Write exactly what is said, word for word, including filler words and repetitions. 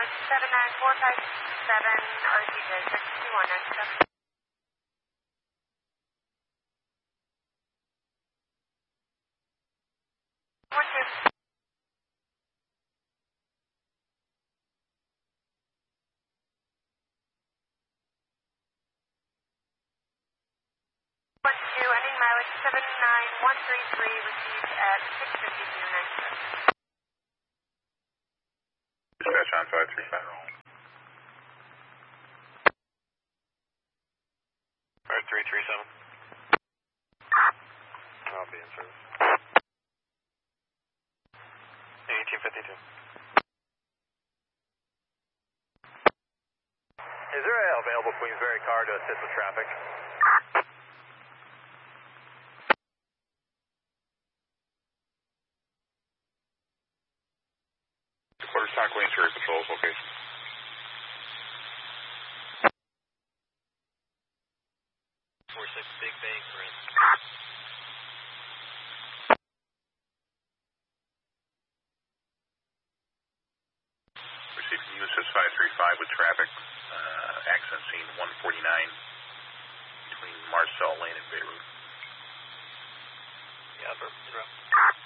mileage seven nine four five seven, R T J six two one nine seven. One two. One two, ending mileage seven nine one three three, received at six fifty two nine seven. Dispatch on five three five. Alright, three three seven. I'll be in service. eighteen fifty-two. Is there an available Queensbury car to assist with traffic? Quarter stock Queensbury patrols location. four six Big Bay, Chris. Receiving U S S five three five with traffic. Uh, accident scene one forty-nine between Marcel Lane and Beirut. Yeah, Burp.